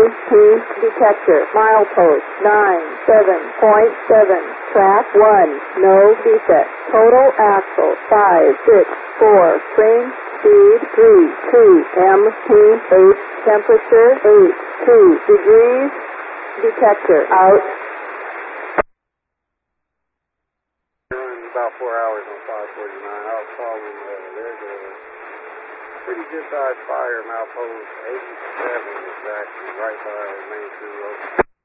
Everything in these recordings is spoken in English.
detector. Milepost 97.7. Track 1. No defect. Total axle 564. Range speed 32 mph. Temperature 82 degrees. Detector out. Running about 4 hours on 549. I was calling, there's a pretty good sized fire, Milepost 87 exactly, right by Main 2 Road.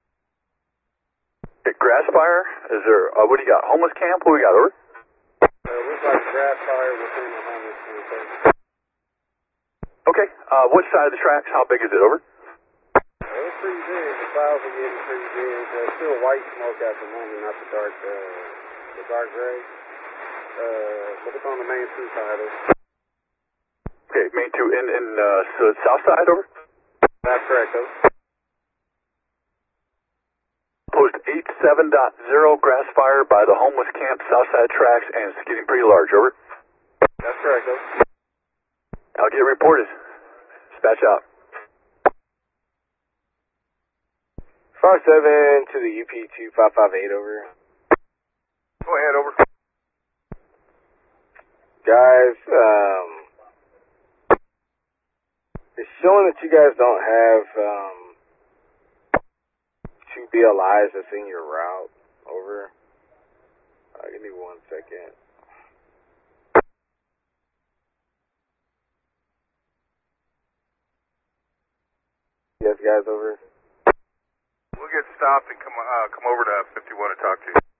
Grass fire? Is there, what do you got? Homeless camp? What we got, over? Looks like a grass fire within the homeless camp. Okay, which side of the tracks? How big is it, over? It's pretty big. The clouds are getting pretty big. There's still white smoke at the moment, not the dark gray. But it's on the Main 2 side. Okay, Main 2 so south side, over? That's correct, though. Post 87.0, grass fire by the homeless camp, south side tracks, and it's getting pretty large, over? That's correct, though. I'll get reported. Dispatch out. 57 to the UP2558, over. Go ahead, over. Guys, it's showing that you guys don't have, 2 BLIs that's in your route, over. Give me 1 second. Yes, guys, over. We'll get stopped and come over to 51 and talk to you.